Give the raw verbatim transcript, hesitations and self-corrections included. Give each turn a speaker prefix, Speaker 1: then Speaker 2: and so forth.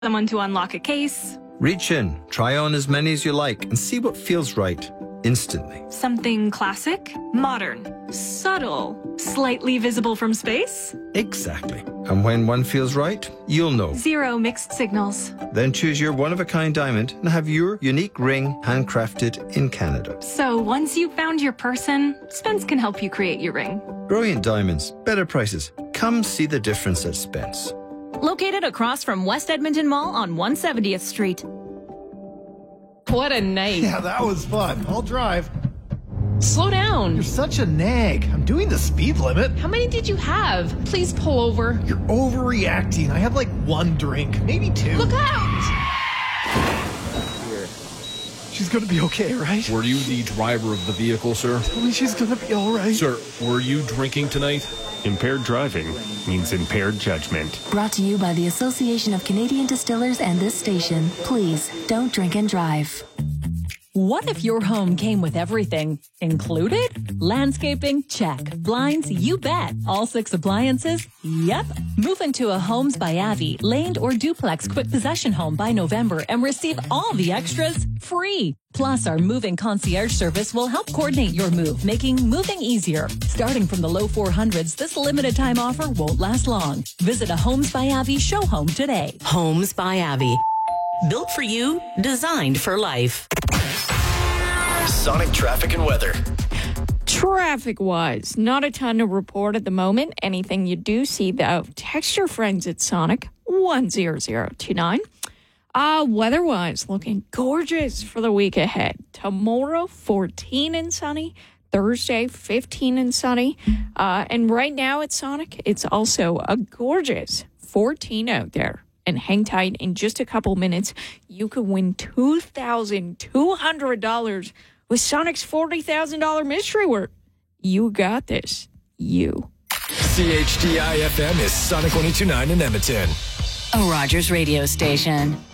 Speaker 1: someone to unlock a case.
Speaker 2: Reach in, try on as many as you like, and see what feels right instantly.
Speaker 1: Something classic, modern, subtle, slightly visible from space.
Speaker 2: Exactly. And when one feels right, you'll know.
Speaker 1: Zero mixed signals.
Speaker 2: Then choose your one-of-a-kind diamond and have your unique ring handcrafted in Canada.
Speaker 1: So once you've found your person, Spence can help you create your ring.
Speaker 2: Brilliant diamonds, better prices. Come see the difference at Spence.
Speaker 3: Located across from West Edmonton Mall on one hundred seventieth Street.
Speaker 4: What a night.
Speaker 5: Yeah, that was fun. I'll drive.
Speaker 4: Slow down.
Speaker 5: You're such a nag. I'm doing the speed limit.
Speaker 4: How many did you have? Please pull over.
Speaker 5: You're overreacting. I had like one drink, maybe two.
Speaker 4: Look out!
Speaker 5: She's gonna be okay, right?
Speaker 6: Were you the driver of the vehicle, sir?
Speaker 5: Tell me she's gonna be all right.
Speaker 6: Sir, were you drinking tonight?
Speaker 7: Impaired driving means impaired judgment.
Speaker 8: Brought to you by the Association of Canadian Distillers and this station. Please, don't drink and drive.
Speaker 3: What if your home came with everything included? Landscaping? Check. Blinds? You bet. All six appliances? Yep. Move into a Homes by Avi, laned or duplex quick possession home by November and receive all the extras free. Plus, our moving concierge service will help coordinate your move, making moving easier. Starting from the low four hundreds, this limited time offer won't last long. Visit a Homes by Avi show home today.
Speaker 9: Homes by Avi. Built for you, designed for life.
Speaker 10: Sonic traffic and weather.
Speaker 11: Traffic-wise, not a ton to report at the moment. Anything you do see, though, text your friends at Sonic one zero zero two nine. Uh, weather-wise, looking gorgeous for the week ahead. Tomorrow, fourteen and sunny. Thursday, fifteen and sunny. Uh, and right now at Sonic, it's also a gorgeous fourteen out there. And hang tight, in just a couple minutes, you could win two thousand two hundred dollars with Sonic's forty thousand dollars mystery word. You got this. You.
Speaker 10: C H D I F M is Sonic one oh two point nine in Edmonton.
Speaker 9: A Rogers radio station.